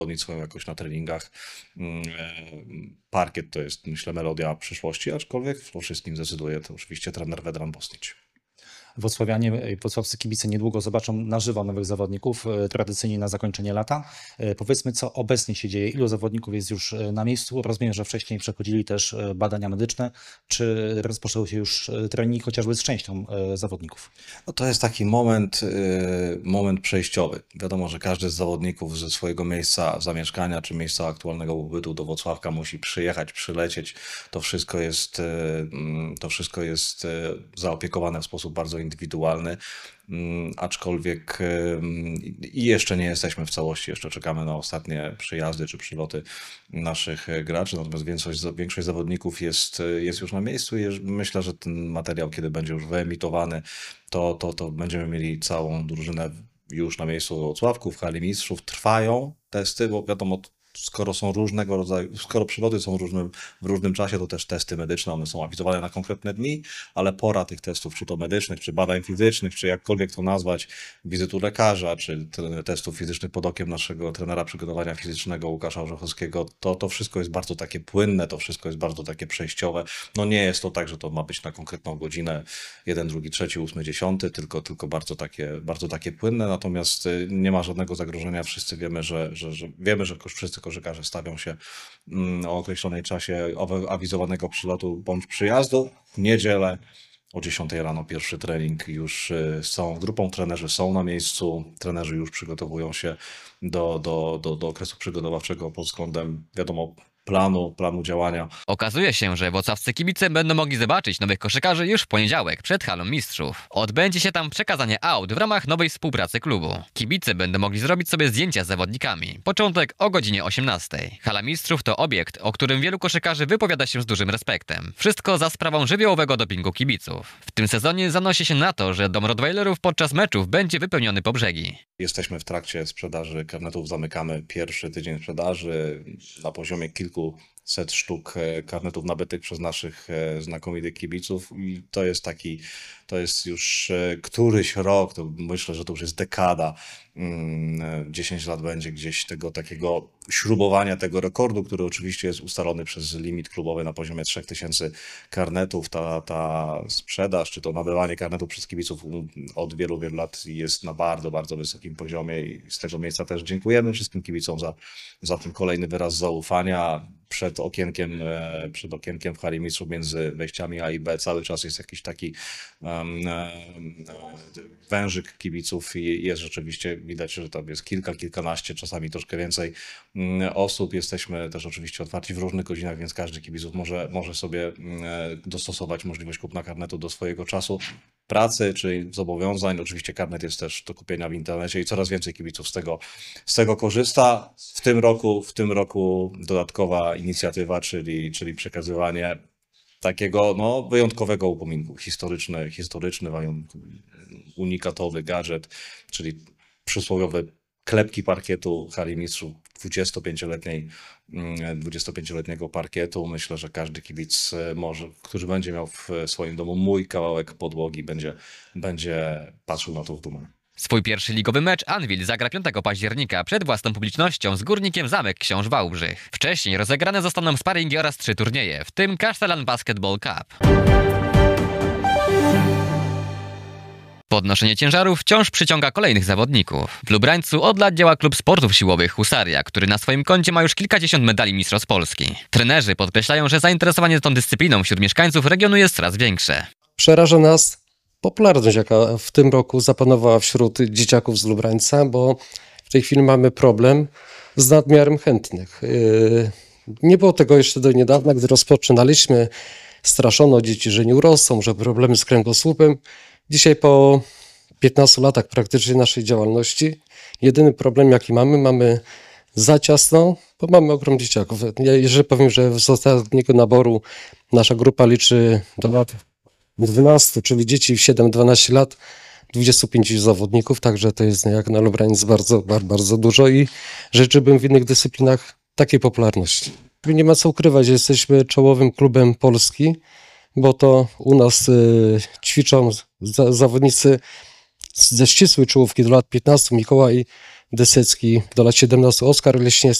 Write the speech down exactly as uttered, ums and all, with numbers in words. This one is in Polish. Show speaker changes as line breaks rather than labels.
udowodnić swoją jakość na treningach. Parkiet to jest, myślę, melodia przyszłości, aczkolwiek o wszystkim decyduje to oczywiście trener Vedran Bosnić.
Włocławianie, włocławscy kibice niedługo zobaczą na żywo nowych zawodników, tradycyjnie na zakończenie lata. Powiedzmy, co obecnie się dzieje, ilu zawodników jest już na miejscu. Rozumiem, że wcześniej przechodzili też badania medyczne. Czy rozpoczął się już trening chociażby z częścią zawodników?
No to jest taki moment, moment przejściowy. Wiadomo, że każdy z zawodników ze swojego miejsca zamieszkania czy miejsca aktualnego pobytu do Włocławka musi przyjechać, przylecieć. To wszystko jest, to wszystko jest zaopiekowane w sposób bardzo indywidualny, aczkolwiek i jeszcze nie jesteśmy w całości, jeszcze czekamy na ostatnie przyjazdy czy przyloty naszych graczy, natomiast większość, większość zawodników jest, jest już na miejscu i myślę, że ten materiał, kiedy będzie już wyemitowany, to, to, to będziemy mieli całą drużynę już na miejscu w Włocławku, w hali mistrzów. Trwają testy, bo wiadomo, skoro są różnego rodzaju, skoro przyloty są różnym, w różnym czasie, to też testy medyczne, one są awizowane na konkretne dni, ale pora tych testów, czy to medycznych, czy badań fizycznych, czy jakkolwiek to nazwać, wizytu lekarza, czy testów fizycznych pod okiem naszego trenera przygotowania fizycznego Łukasza Orzechowskiego, to, to wszystko jest bardzo takie płynne, to wszystko jest bardzo takie przejściowe. No nie jest to tak, że to ma być na konkretną godzinę jeden, drugi, trzeci, ósmy, dziesiąty, tylko, tylko bardzo takie, bardzo takie płynne, natomiast nie ma żadnego zagrożenia, wszyscy wiemy, że, że, że wiemy, że wszyscy koszykarze stawią się o określonej czasie awizowanego przylotu bądź przyjazdu. W niedzielę o dziesiątej rano pierwszy trening, już z całą grupą, trenerzy są na miejscu, trenerzy już przygotowują się do, do, do, do okresu przygotowawczego pod względem, wiadomo, planu, planu działania.
Okazuje się, że włocławscy kibice będą mogli zobaczyć nowych koszykarzy już w poniedziałek przed halą mistrzów. Odbędzie się tam przekazanie aut w ramach nowej współpracy klubu. Kibice będą mogli zrobić sobie zdjęcia z zawodnikami. Początek o godzinie osiemnastej. Hala mistrzów to obiekt, o którym wielu koszykarzy wypowiada się z dużym respektem. Wszystko za sprawą żywiołowego dopingu kibiców. W tym sezonie zanosi się na to, że dom Rottweilerów podczas meczów będzie wypełniony po brzegi.
Jesteśmy w trakcie sprzedaży karnetów, zamykamy pierwszy tydzień sprzedaży na poziomie kilkuset sztuk karnetów nabytych przez naszych znakomitych kibiców i to jest taki, to jest już któryś rok, to myślę, że to już jest dekada, dziesięć lat będzie gdzieś tego takiego śrubowania tego rekordu, który oczywiście jest ustalony przez limit klubowy na poziomie trzech tysięcy karnetów. Ta, ta sprzedaż, czy to nabywanie karnetów przez kibiców od wielu, wielu lat jest na bardzo, bardzo wysokim poziomie i z tego miejsca też dziękujemy wszystkim kibicom za, za ten kolejny wyraz zaufania. Przed okienkiem, przed okienkiem w hali mistrzów między wejściami A i B cały czas jest jakiś taki um, wężyk kibiców i jest rzeczywiście, widać, że tam jest kilka, kilkanaście, czasami troszkę więcej osób. Jesteśmy też oczywiście otwarci w różnych godzinach, więc każdy kibiców może, może sobie dostosować możliwość kupna karnetu do swojego czasu pracy czy zobowiązań. Oczywiście karnet jest też do kupienia w internecie i coraz więcej kibiców z tego, z tego korzysta. W tym roku, w tym roku dodatkowa inicjatywa, czyli, czyli przekazywanie takiego no, wyjątkowego upominku. Historyczny, historyczny, unikatowy gadżet, czyli przysłowiowe klepki parkietu hali mistrzów dwudziestopięcioletniej, dwudziestopięcioletniego parkietu. Myślę, że każdy kibic może, który będzie miał w swoim domu mój kawałek podłogi, będzie, będzie patrzył na to w dumę.
Swój pierwszy ligowy mecz Anwil zagra piątego października przed własną publicznością z Górnikiem Zamek Książ Wałbrzych. Wcześniej rozegrane zostaną sparingi oraz trzy turnieje, w tym Castellan Basketball Cup. Podnoszenie ciężarów wciąż przyciąga kolejnych zawodników. W Lubrańcu od lat działa klub sportów siłowych Husaria, który na swoim koncie ma już kilkadziesiąt medali mistrzostw Polski. Trenerzy podkreślają, że zainteresowanie tą dyscypliną wśród mieszkańców regionu jest coraz większe.
Przeraża nas popularność, jaka w tym roku zapanowała wśród dzieciaków z Lubrańca, bo w tej chwili mamy problem z nadmiarem chętnych. Nie było tego jeszcze do niedawna, gdy rozpoczynaliśmy. Straszono dzieci, że nie urosną, że problemy z kręgosłupem. Dzisiaj po piętnastu latach praktycznie naszej działalności jedyny problem, jaki mamy, mamy za ciasno, bo mamy ogrom dzieciaków. Ja jeżeli powiem, że z ostatniego naboru nasza grupa liczy do lat dwunastu, czyli dzieci w siedem dwanaście lat, dwudziestu pięciu zawodników, także to jest jak na Lubraniec bardzo, bardzo dużo i życzyłbym w innych dyscyplinach takiej popularności. Nie ma co ukrywać, że jesteśmy czołowym klubem Polski, bo to u nas y, ćwiczą za, zawodnicy ze ścisłej czołówki do lat piętnastu. Mikołaj Desecki do lat siedemnastu, Oskar Leśniewski